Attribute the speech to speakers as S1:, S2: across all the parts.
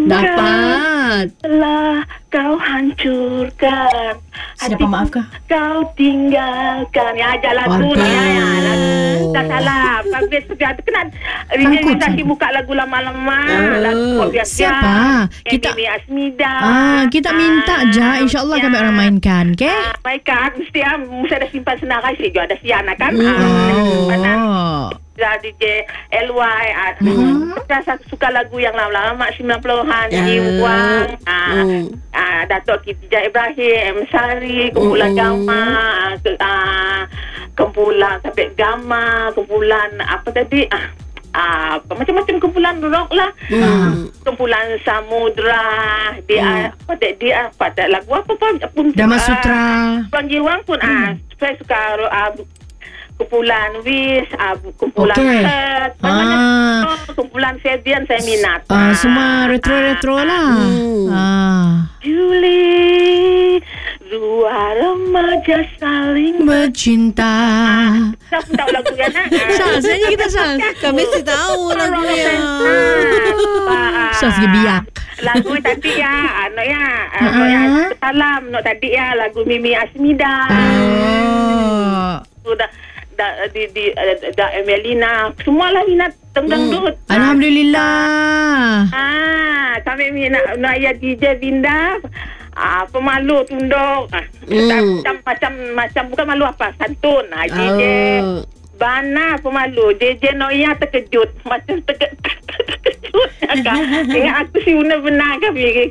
S1: Dapat.
S2: Telah kau hancurkan.
S1: Siapa maafkah?
S2: Kau tinggalkan. Ya, ajar lagu ni. Ya, lagu. Tak salah. Habis tu kena realisasi buka lagu lama-lama. Lagu biasa.
S1: Siapa?
S2: Kita Asmida.
S1: Kita minta je. InsyaAllah kami orang mainkan. Okay?
S2: Mainkan. Mesti ada simpan senarai. Saya juga ada Siana kan. DJ LY. Saya suka lagu yang lama-lama 90-an. Iwang. Datuk Khadijah Ibrahim, Sari, kumpulan Gama, kumpulan Kapit Gama, kumpulan apa tadi? Macam-macam kumpulan rock lah. Kumpulan Samudra, dia lagu apa pun.
S1: Dama Sutra.
S2: Panggiwang pun saya suka kumpulan Wish, kumpulan Heart, kumpulan Fabian saya minat.
S1: Semua retro-retro lah.
S2: Juli, dua remaja saling
S1: bercinta.
S2: Saya pun tahu lagu ya nak.
S1: Saya kita Syaz.
S3: Kami mesti tahu lagu ya.
S1: Syaz gebiak.
S2: Lagu tadi ya, salam tadi ya lagu Mimi Asmida. Sudah di Melina, semualah minat dangdut.
S1: Alhamdulillah.
S2: Kami minat Naya DJ Binda. Pemalu tunduk. Macam bukan malu apa, santun. DJ Bana pemalu. DJ Noya terkejut. Macam terkejut. Ingat aku si Una benar pergi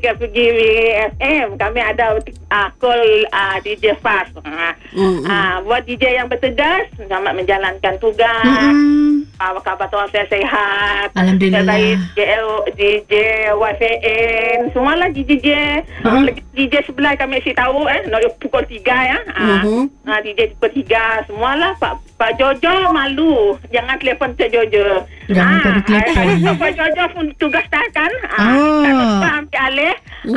S2: FM. Kami ada call DJ Fast. Buat DJ yang bertegas, selamat menjalankan tugas. Apa khabar tuan saya sehat?
S1: Alhamdulillah.
S2: DJ YFN, semualah DJ. DJ sebelah kami si tahu pukul 3 ya. DJ pukul 3 semualah. Pak Jojo malu, jangan telefon Cik Jojo.
S1: Jangan telefon.
S2: Pak Jojo pun tugas tak kan. Ambil alih.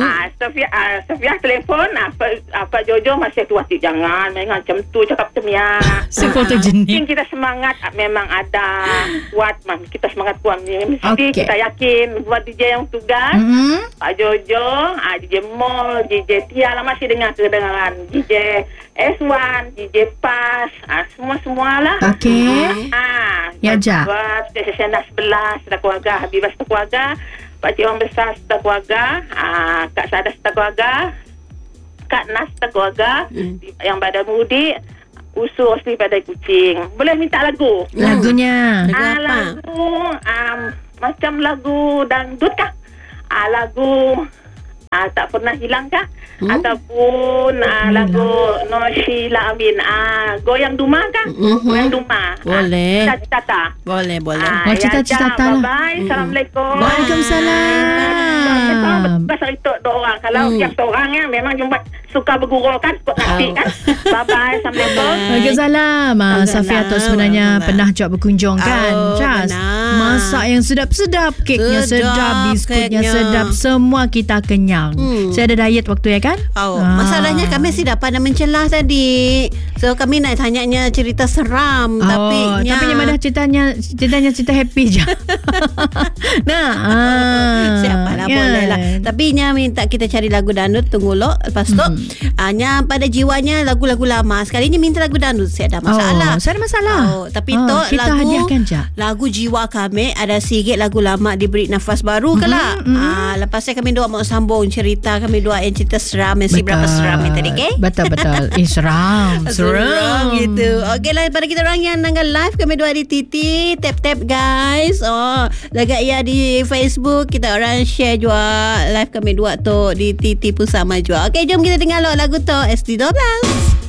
S2: Sofia telefon. Pak Jojo masih tua. Jangan macam tu cakap macam ya.
S1: Sefotogenik.
S2: Kita semangat memang ada kuat. Kita semangat kuat. Mesti kita yakin buat DJ yang tugas. Pak Jojo, DJ Mall, DJ Tia lah masih dengar kedengaran. DJ S1, DJ Pas, semua lah.
S1: Okey. Ya, Ja.
S2: Buat stesen 11 Seta Keluarga, Habibah Seta Keluarga, Pak Cik Wang Besar Seta Keluarga, Kak Sada Seta Keluarga, Kak Nas Seta Keluarga, yang Badar Mudi, Usul Asli Badai Kucing. Boleh minta lagu?
S1: Lagunya.
S2: Lagu macam lagu dangdut kah? Lagu tak pernah hilang kah? Ataupun lagu Noshila Amin, Goyang Duma kah? Goyang Duma.
S3: Boleh.
S2: Cita-cita.
S3: Boleh.
S1: Cita-cita.
S2: Bye-bye. Assalamualaikum.
S1: Waalaikumsalam.
S2: Pasal itu dua orang. Kalau tiap seorang ya memang jumpa suka bergurau kan, ikut nanti kan. Bye-bye. Assalamualaikum.
S1: Waalaikumsalam. Safia tu sebenarnya pernah juga berkunjung kan. Syaz. Masak yang sedap-sedap, keknya sedap, biskutnya sedap, semua kita kenyang. Saya ada diet waktu ya kan?
S3: Masalahnya kami si dapat nak mencelah tadi. So kami nak tanyanya cerita seram, tapi
S1: yang mana ceritanya cerita happy je.
S3: Siapalah boleh lah. Tapi nya minta kita cari lagu dangdut, tunggu lo. Lepas tu nya pada jiwanya lagu-lagu lama. Sekali ni minta lagu dangdut, saya ada masalah.
S1: Saya ada masalah.
S3: Tapi tu
S1: kita hadiahkan je.
S3: Lagu jiwa kami ada sikit lagu lama diberi nafas baru ke lah. Lepas tu kami dua mau sambung cerita kami dua yang cerita seram, mesti berapa seram yang tadi, okay?
S1: Betul. Seram
S3: gitu. Okey lah, pada kita orang yang nanggal live kami dua di TT tap guys. Lagak ya di Facebook kita orang share juga live kami dua tu di TT pun sama juga. Okey, jom kita dengar lagu tu SD12.